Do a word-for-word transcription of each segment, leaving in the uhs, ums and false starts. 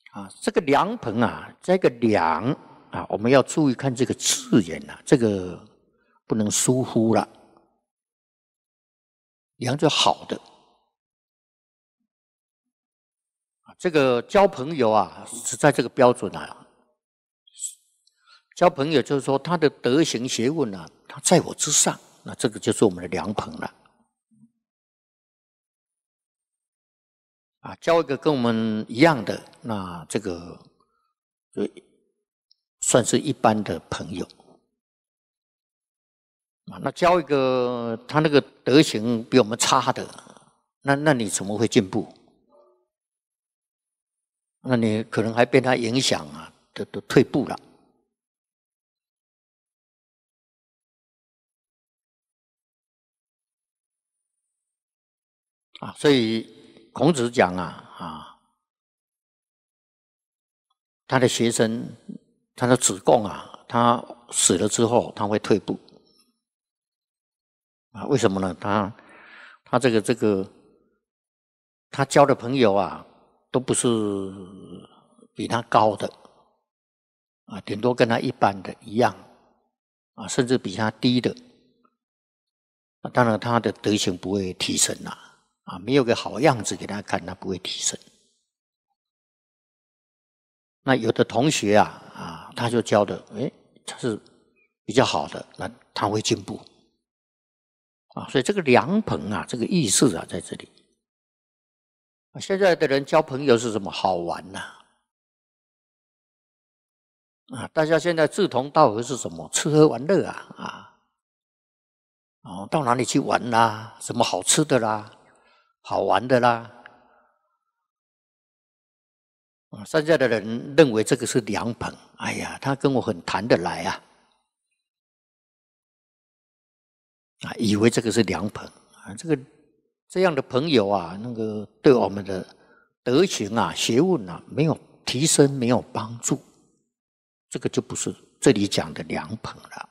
啊，这个凉棚啊，这个凉啊，我们要注意看这个字眼啊，这个不能疏忽了。凉就好的，这个交朋友啊，是在这个标准啊。交朋友就是说他的德行学问啊，他在我之上，那这个就是我们的良朋了。啊，交一个跟我们一样的，那这个就算是一般的朋友。啊，那交一个他那个德行比我们差的，那那你怎么会进步？那你可能还被他影响啊，都都退步了。啊，所以孔子讲啊啊，他的学生，他的子贡啊，他死了之后他会退步。啊，为什么呢？他他这个这个，他交的朋友啊，都不是比他高的，啊，顶多跟他一般的一样，啊，甚至比他低的。啊，当然他的德行不会提升啦，啊，没有个好样子给他看，他不会提升。那有的同学啊，啊，他就教的，哎，他是比较好的，那他会进步。啊，所以这个良朋啊，这个意思啊，在这里。现在的人交朋友是什么？好玩呐！啊，大家现在志同道合是什么？吃喝玩乐啊，啊，哦，到哪里去玩啦？什么好吃的啦，好玩的啦。啊，现在的人认为这个是良朋，哎呀，他跟我很谈得来啊，啊，以为这个是良朋啊，这个这样的朋友啊，那个对我们的德行啊、学问啊没有提升，没有帮助，这个就不是这里讲的良朋了。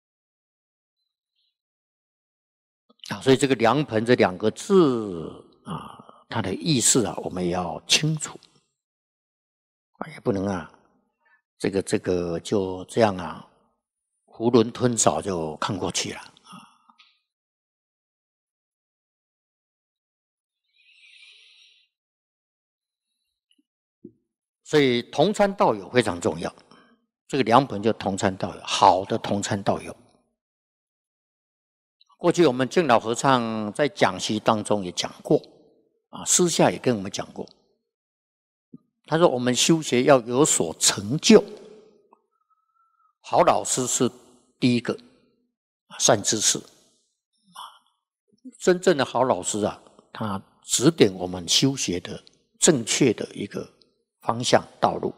啊，所以这个良朋这两个字啊，它的意思啊，我们也要清楚。啊，也不能啊，这个这个就这样啊，囫囵吞枣就看过去了啊。所以同参道友非常重要，这个良朋就同参道友，好的同参道友。过去我们净老和尚在讲习当中也讲过，啊，私下也跟我们讲过。他说我们修学要有所成就，好老师是第一个善知识。真正的好老师啊，他指点我们修学的正确的一个方向道路。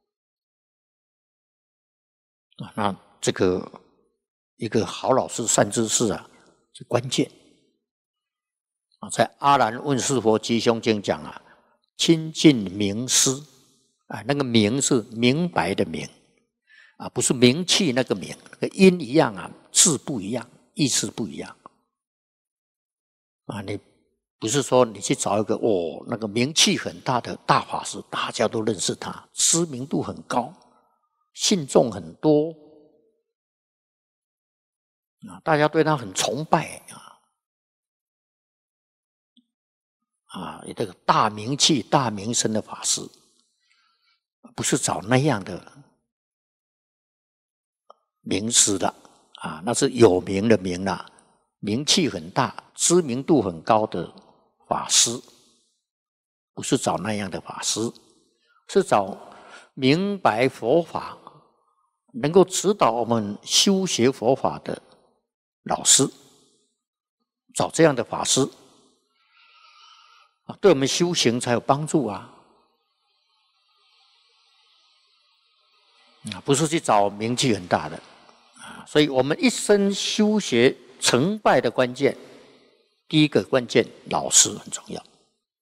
啊，那这个一个好老师善知识啊，是关键。啊，在《阿难问事佛吉凶经》讲啊，亲近明师啊，那个明是明白的明啊，不是名气那个名，那个音一样啊，字不一样，意思不一样啊。你不是说你去找一个哦，那个名气很大的大法师，大家都认识他，知名度很高，信众很多啊，大家对他很崇拜啊。啊，这个大名气、大名声的法师，不是找那样的名师的啊，那是有名的名啦，名气很大、知名度很高的法师，不是找那样的法师，是找明白佛法、能够指导我们修学佛法的老师，找这样的法师。对我们修行才有帮助啊！啊，不是去找名气很大的啊，所以我们一生修学成败的关键，第一个关键，老师很重要。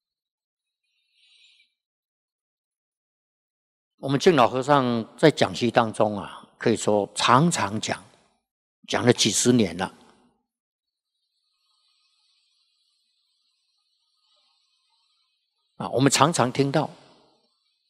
我们净老和尚在讲习当中啊，可以说常常讲，讲了几十年了。啊，我们常常听到